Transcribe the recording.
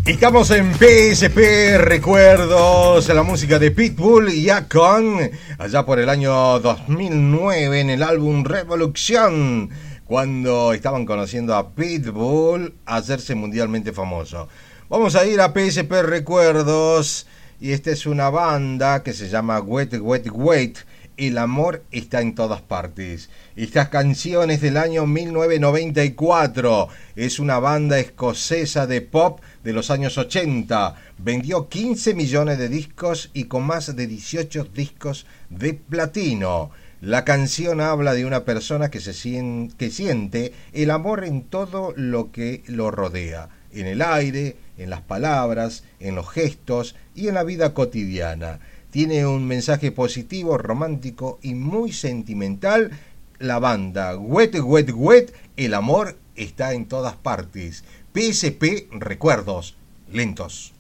Estamos en PSP Recuerdos, la música de Pitbull y Akon, allá por el año 2009 en el álbum Revolution, cuando estaban conociendo a Pitbull a hacerse mundialmente famoso. Vamos a ir a PSP Recuerdos y esta es una banda que se llama Wet Wet Wet. El amor está en todas partes. Estas canciones del año 1994. Es una banda escocesa de pop de los años 80. Vendió 15 millones de discos y con más de 18 discos de platino. La canción habla de una persona que siente el amor en todo lo que lo rodea. En el aire, en las palabras, en los gestos y en la vida cotidiana. Tiene un mensaje positivo, romántico y muy sentimental. La banda Wet Wet Wet, el amor está en todas partes. PSP Recuerdos lentos.